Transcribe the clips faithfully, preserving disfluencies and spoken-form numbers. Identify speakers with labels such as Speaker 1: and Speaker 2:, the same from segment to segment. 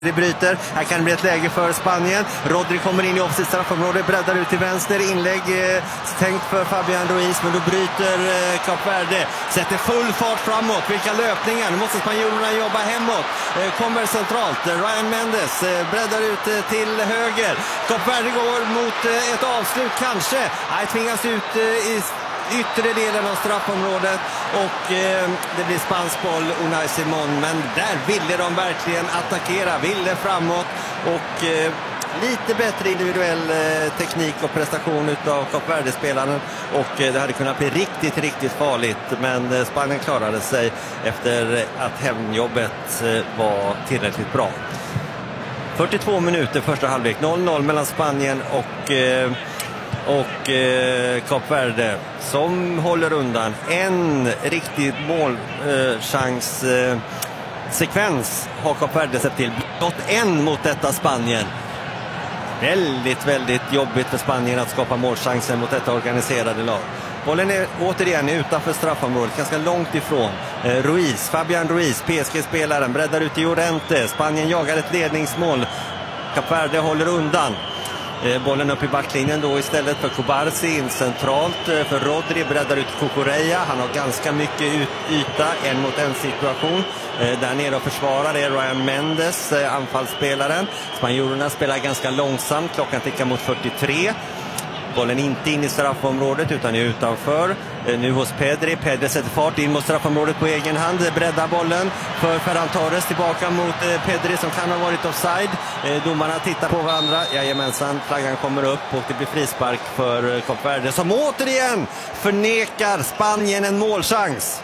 Speaker 1: Det bryter. Här kan det bli ett läge för Spanien. Rodri kommer in i offensivt straffområde, breddar ut till vänster. Inlägg eh, tänkt för Fabian Ruiz, men då bryter eh, Kap Verde. Sätter full fart framåt. Vilka löpningar. Nu måste spanjorerna jobba hemåt. Eh, kommer centralt. Eh, Ryan Mendes eh, breddar ut eh, till höger. Kap Verde går mot eh, ett avslut kanske. Nej, tvingas ut eh, i yttre delen av straffområdet och eh, det blir spansk boll, Unai Simón, men där ville de verkligen attackera, ville framåt och eh, lite bättre individuell eh, teknik och prestation utav Kap Verde-spelaren och eh, det hade kunnat bli riktigt, riktigt farligt, men eh, Spanien klarade sig efter att hemjobbet eh, var tillräckligt bra. fyrtiotvå minuter första halvlek, noll noll mellan Spanien och eh, och eh, Kap Verde som håller undan. En riktig målchans eh, sekvens har Kap Verde sett till. Blott en mot detta Spanien. Väldigt, väldigt jobbigt för Spanien att skapa målchanser mot detta organiserade lag. Bollen är återigen utanför straffområdet, ganska långt ifrån. Eh, Ruiz, Fabian Ruiz, P S G-spelaren, breddar ut till Llorente. Spanien jagar ett ledningsmål. Kap Verde håller undan. Bollen upp i backlinjen då istället för Kubarsi in centralt för Rodri, breddar ut Cucurella. Han har ganska mycket yta, en mot en situation. Där nere och försvarar är Ryan Mendes, anfallsspelaren. Spanjorerna spelar ganska långsamt, klockan tickar mot fyrtiotre. Bollen inte in i straffområdet utan är utanför. Nu hos Pedri. Pedri sätter fart in mot straffområdet på egen hand. Breddar bollen för Ferran Torres tillbaka mot Pedri som kan ha varit offside. Domarna tittar på varandra. Jajamensan, flaggan kommer upp och det blir frispark för Kap Verde som återigen förnekar Spanien en målchans.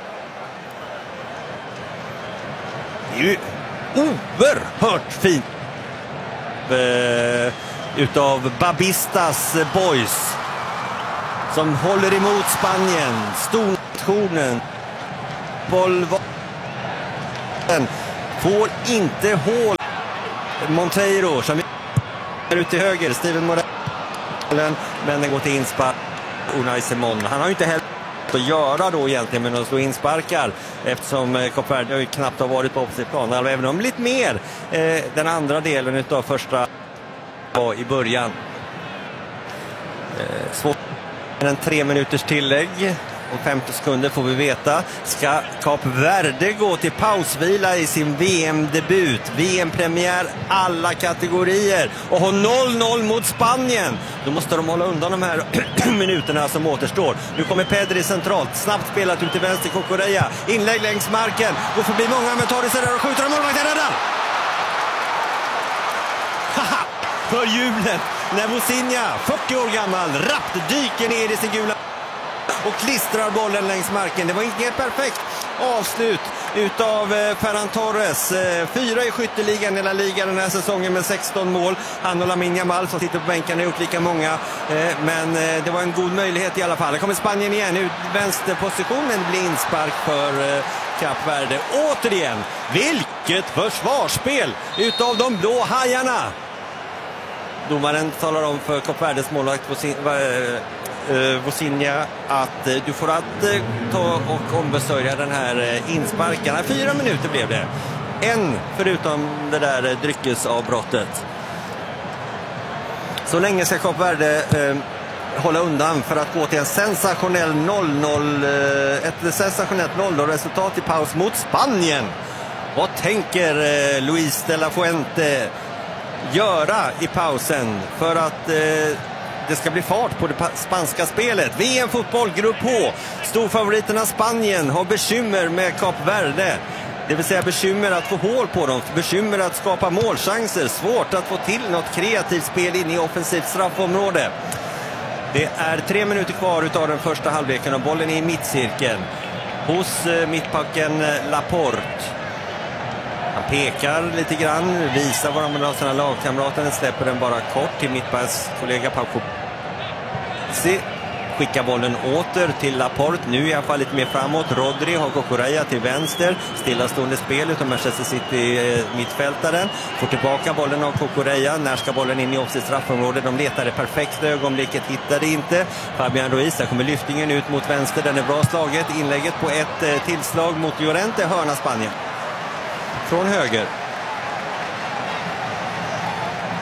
Speaker 1: Det är ju oerhört fint utav Babistas boys som håller emot Spanien. Stornationen Polvaten får inte hål. Monteiro som är ute till höger, Steven Morel, men den går till inspark. Unai Simón, han har ju inte heller att göra då egentligen med att slå insparkar eftersom Kap Verde har ju knappt har varit på opposite plan, även om lite mer eh, den andra delen utav första i början. Eh, svårt. En tre minuters tillägg. Om femtio sekunder får vi veta. Ska Kap Verde gå till pausvila i sin V M-debut. V M-premiär alla kategorier. Och ha noll noll mot Spanien. Då måste de hålla undan de här minuterna som återstår. Nu kommer Pedri centralt. Snabbt spelat ut till vänster Cucurella. Inlägg längs marken. Går förbi många men tar det sig där och skjuter. Och målvakten räddar. Haha! För hjulet när Mosinha, fyrtio år gammal, rappt dyker ner i sin gula och klistrar bollen längs marken. Det var inte ett perfekt avslut utav Ferran Torres. Fyra i skytteligan hela ligan den här säsongen med sexton mål. Han och Lamine Yamal som sitter på bänken har gjort lika många. Men det var en god möjlighet i alla fall. Det kommer Spanien igen ut vänsterpositionen, blir inspark för Kap Verde. Återigen, vilket försvarsspel utav de blå hajarna. Domaren talar om för Kap Verdes målvakt Mosinha att du får att uh, ta och ombesörja den här uh, insparken. Fyra minuter blev det. En förutom det där uh, dryckesavbrottet. Så länge ska Kap Verde uh, hålla undan för att gå till en sensationell noll noll, uh, ett sensationellt noll noll resultat i paus mot Spanien. Vad tänker uh, Luis de la Fuente göra i pausen för att eh, det ska bli fart på det spanska spelet? V M-fotboll, grupp H. Storfavoriterna Spanien har bekymmer med Kap Verde. Det vill säga bekymmer att få hål på dem, bekymmer att skapa målchanser, svårt att få till något kreativt spel in i offensivt straffområde. Det är tre minuter kvar utav den första halvleken och bollen är i mittcirkeln hos eh, mittbacken Laporte. Han pekar lite grann, visar vad de vill ha sina lagkamrater. Den släpper den bara kort till mittbacks kollega Paco. Skickar bollen åter till Laporte. Nu i alla fall lite mer framåt. Rodri har Cucurella till vänster. Stillastående spel utom Manchester City eh, mittfältaren. Får tillbaka bollen av Cucurella. När ska bollen in i offensivt straffområde? De letar det perfekta ögonblicket. Hittar det inte. Fabian Ruiz, där kommer lyftningen ut mot vänster. Den är bra slaget. Inlägget på ett eh, tillslag mot Llorente. Hörna Spanien. Från höger.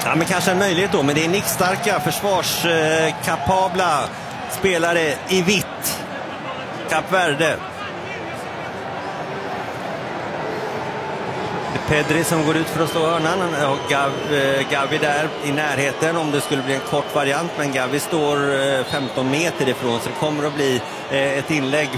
Speaker 1: Ja, men kanske en möjlighet då, men det är nickstarka, försvarskapabla spelare i vitt. Kap Verde. Pedri som går ut för att slå hörnan och Gav, eh, Gavi där i närheten om det skulle bli en kort variant, men Gavi står eh, femton meter ifrån, så det kommer att bli eh, ett inlägg